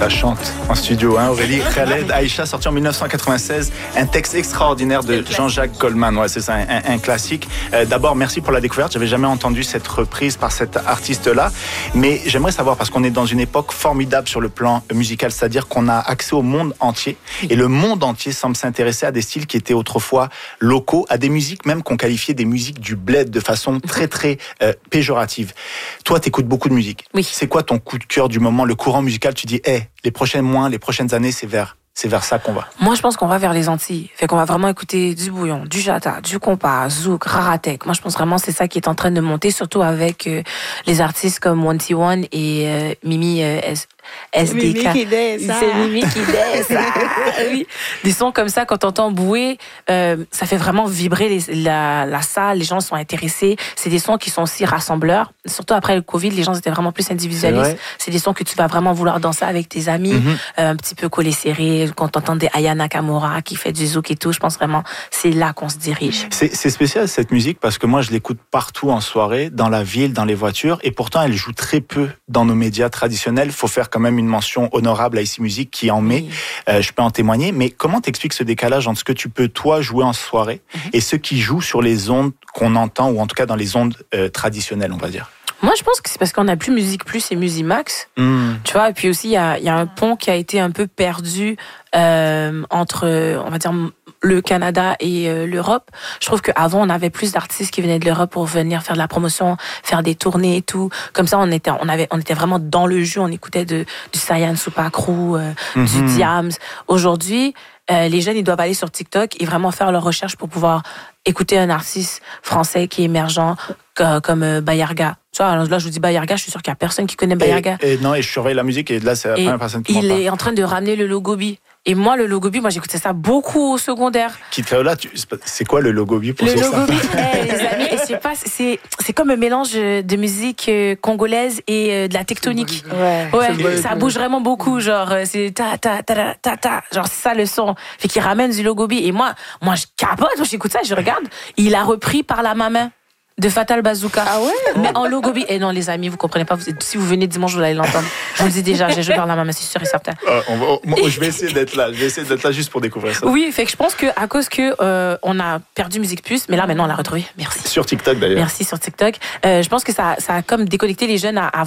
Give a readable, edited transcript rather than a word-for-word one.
ça chante en studio, hein, Aurélie. Khaled, Aïcha, sorti en 1996, un texte extraordinaire de Jean-Jacques Goldman. Ouais, c'est ça, un classique. D'abord, merci pour la découverte. J'avais jamais entendu cette reprise par cet artiste-là, mais j'aimerais savoir, parce qu'on est dans une époque formidable sur le plan musical, c'est-à-dire qu'on a accès au monde entier, et le monde entier semble s'intéresser à des styles qui étaient autrefois locaux, à des musiques même qu'on qualifiait des musiques du bled de façon très très péjorative. Toi, t'écoutes beaucoup de musique. Oui. C'est quoi ton coup de cœur du moment, le courant musical? Tu dis, les prochains mois, les prochaines années, c'est vers ça qu'on va. Moi, je pense qu'on va vers les Antilles. Fait qu'on va vraiment écouter du bouillon, du jata, du compas, zouk, raratek. Moi, je pense vraiment que c'est ça qui est en train de monter, surtout avec les artistes comme 1T1 et Mimi SDK. Mimi qui danse. C'est Mimi qui danse. Oui. Des sons comme ça, quand t'entends bouer, ça fait vraiment vibrer la salle. Les gens sont intéressés. C'est des sons qui sont aussi rassembleurs. Surtout après le Covid, les gens étaient vraiment plus individualistes. C'est des sons que tu vas vraiment vouloir danser avec tes amis, un petit peu collés serrés. Quand t'entends des Aya Nakamura qui fait du zouk et tout, je pense vraiment c'est là qu'on se dirige. C'est spécial cette musique parce que moi je l'écoute partout en soirée, dans la ville, dans les voitures, et pourtant elle joue très peu dans nos médias traditionnels. Faut faire quand même une mention honorable à Ici Musique qui en met. Je peux en témoigner. Mais comment t'expliques ce décalage entre ce que tu peux toi jouer en soirée et ceux qui jouent sur les ondes qu'on entend, ou en tout cas dans les ondes traditionnelles, on va dire? Moi, je pense que c'est parce qu'on n'a plus Musique Plus et Musimax. Tu vois, et puis aussi, il y a un pont qui a été un peu perdu entre, on va dire, le Canada et l'Europe. Je trouve qu'avant, on avait plus d'artistes qui venaient de l'Europe pour venir faire de la promotion, faire des tournées et tout. Comme ça, on était vraiment dans le jus. On écoutait du Sayan Supakru, du Diams. Aujourd'hui, les jeunes, ils doivent aller sur TikTok et vraiment faire leurs recherches pour pouvoir écouter un artiste français qui est émergent comme Bayarga. Tu vois, alors là, je vous dis Bayarga, je suis sûre qu'il n'y a personne qui connaît Bayarga. Et je surveille la musique et là, c'est la première personne qui m'en parle. Il est en train de ramener le Logobi. Et moi, le Logobi, j'écoutais ça beaucoup au secondaire. Kid Kaola, c'est quoi le Logobi pour le ça? Logobi, les amis, je sais pas, c'est comme un mélange de musique congolaise et de la tectonique. Ouais, ça bouge vraiment beaucoup, genre c'est ta ta ta ta ta, genre c'est ça le son. Fait qu'il ramène du Logobi et moi je capote, j'écoute ça, je regarde, il a repris Par la main de Fatal Bazooka. Ah ouais? Mais en Logobi. Et non, les amis, vous comprenez pas. Si vous venez dimanche, vous allez l'entendre. Je vous le dis déjà, j'ai joué Par la main, c'est sûr et certain. Je vais essayer d'être là. Je vais essayer d'être là juste pour découvrir ça. Oui, fait que je pense que à cause que on a perdu Musique Plus, mais là maintenant on l'a retrouvé. Merci. Sur TikTok d'ailleurs. Merci sur TikTok. Je pense que ça a comme déconnecté les jeunes à